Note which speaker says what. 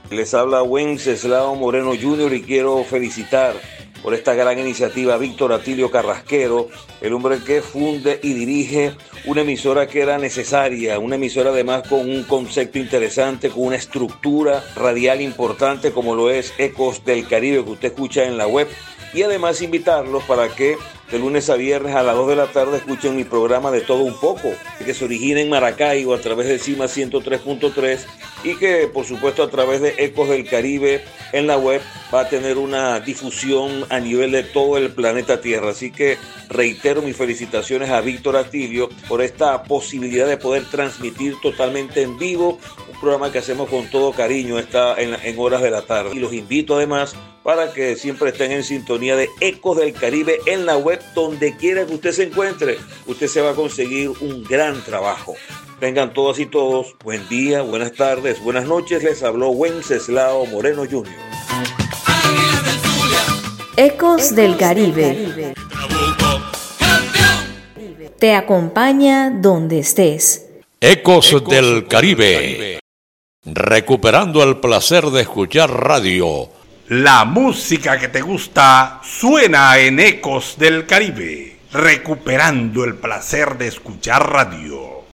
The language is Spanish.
Speaker 1: Les habla Wenceslao Moreno Jr. y quiero felicitar por esta gran iniciativa a Víctor Atilio Carrasquero, el hombre que funde y dirige una emisora que era necesaria, una emisora además con un concepto interesante, con una estructura radial importante como lo es Ecos del Caribe, que usted escucha en la web, y además invitarlos para que de lunes a viernes a las 2 de la tarde escuchen mi programa De Todo Un Poco, que se origina en Maracaibo a través de CIMA 103.3 y que por supuesto a través de Ecos del Caribe en la web va a tener una difusión a nivel de todo el planeta Tierra. Así que reitero mis felicitaciones a Víctor Atilio por esta posibilidad de poder transmitir totalmente en vivo un programa que hacemos con todo cariño, está en horas de la tarde. Y los invito además para que siempre estén en sintonía de Ecos del Caribe en la web, donde quiera que usted se encuentre, usted se va a conseguir un gran trabajo. Tengan todas y todos buen día, buenas tardes, buenas noches. Les habló Wenceslao Moreno Jr.
Speaker 2: Ecos del Caribe. Te acompaña donde estés.
Speaker 3: Ecos del Caribe. Recuperando el placer de escuchar radio.
Speaker 4: La música que te gusta suena en Ecos del Caribe, recuperando el placer de escuchar radio.